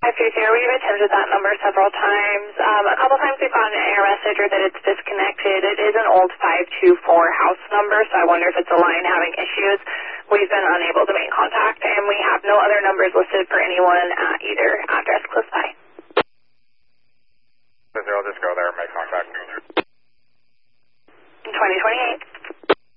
We've attempted that number several times. A couple times we've gotten an error message or that it's disconnected. It is an old 524 house number, so I wonder if it's a line having issues. We've been unable to make contact, and we have no other numbers listed for anyone at either address close by. I'll just go there and make contact. 2028.